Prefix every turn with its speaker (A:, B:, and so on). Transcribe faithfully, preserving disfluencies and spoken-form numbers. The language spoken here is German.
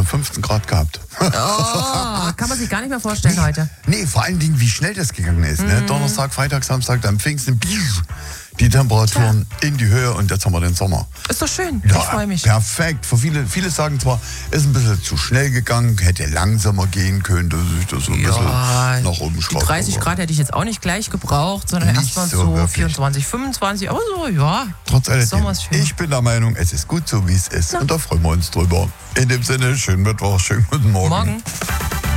A: gestern fünfzehn Grad gehabt.
B: Oh, kann man sich gar nicht mehr vorstellen
A: nee,
B: heute.
A: Nee, vor allen Dingen, wie schnell das gegangen ist. Mm. Ne? Donnerstag, Freitag, Samstag, dann Pfingsten, die Temperaturen Tja. in die Höhe und jetzt haben wir den Sommer.
B: Ist doch schön,
A: ja,
B: ich freue mich.
A: Perfekt. Für viele, viele sagen zwar, ist ein bisschen zu schnell gegangen, hätte langsamer gehen können, dass ich das so ein
B: ja,
A: bisschen nach oben
B: schraube. Die dreißig Grad hätte ich jetzt auch nicht gleich gebraucht, sondern erstmal so, so vierundzwanzig, fünfundzwanzig, aber so, ja.
A: Trotz alledem, ich bin der Meinung, es ist gut so, wie es ist. Na. Und da freuen wir uns drüber. In dem Sinne, schönen Mittwoch, schönen guten Morgen.
B: Morgen.